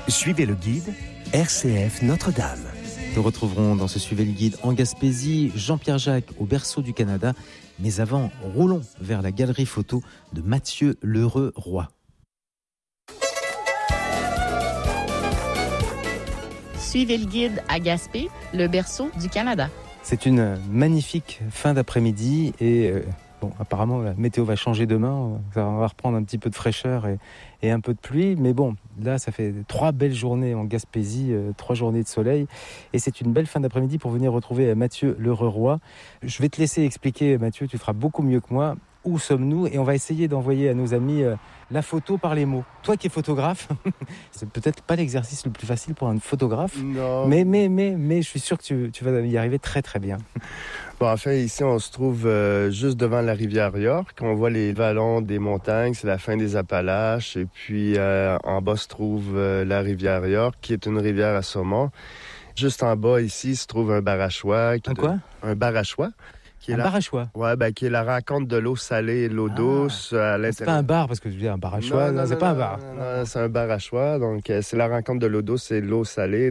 Suivez le guide RCF Notre-Dame. Nous retrouverons dans ce Suivez le guide en Gaspésie Jean-Pierre Jacques au berceau du Canada. Mais avant, roulons vers la galerie photo de Mathieu L'Heureux-Roy. Suivez le guide à Gaspé, le berceau du Canada. C'est une magnifique fin d'après-midi et apparemment la météo va changer demain. On va reprendre un petit peu de fraîcheur et un peu de pluie. Mais bon, là ça fait 3 belles journées en Gaspésie, 3 journées de soleil. Et c'est une belle fin d'après-midi pour venir retrouver Mathieu L'Heureux-Roy. Je vais te laisser expliquer, Mathieu, tu feras beaucoup mieux que moi. Où sommes-nous? Et on va essayer d'envoyer à nos amis la photo par les mots. Toi qui es photographe, c'est peut-être pas l'exercice le plus facile pour un photographe. Non. Mais je suis sûr que tu vas y arriver très très bien. Bon, en fait, ici, on se trouve juste devant la rivière York. On voit les vallons des montagnes, c'est la fin des Appalaches. Et puis, en bas se trouve la rivière York, qui est une rivière à saumon. Juste en bas, ici, se trouve un barachois. Un barachois. Un barachois? Ouais, qui est la rencontre de l'eau salée et de l'eau douce à l'intérieur. C'est pas un bar, parce que je veux dire, un barachois, c'est pas un bar. Non, c'est un barachois. Donc, c'est la rencontre de l'eau douce et de l'eau salée.